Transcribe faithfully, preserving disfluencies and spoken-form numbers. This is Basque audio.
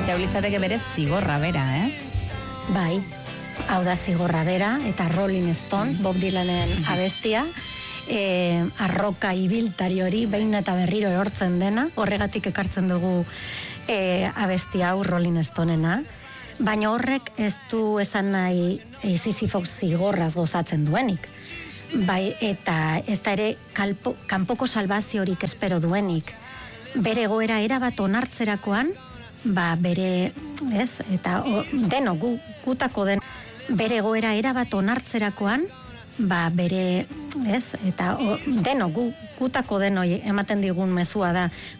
abestia ulitzateke berez zigorra bera, ez? Bai, hau da zigorra bera, eta Rolling Stone, Bob Dylanen abestia, e, arroka ibiltari hori, behin eta berriro ehortzen dena, horregatik ekartzen dugu e, abestia hau Rolling Stonena, baina horrek ez du esan nahi e, Sisifok zigorraz gozatzen duenik. Bai, eta ez da ere kalpo, kanpoko salbaziorik espero duenik. Bere egoera erabat onartzerakoan, ba bere, ez, eta o, deno gu, gutako den, bere egoera erabat onartzerakoan, ba bere, ez, eta o, deno gu, gutako denoi ematen digun mezua da,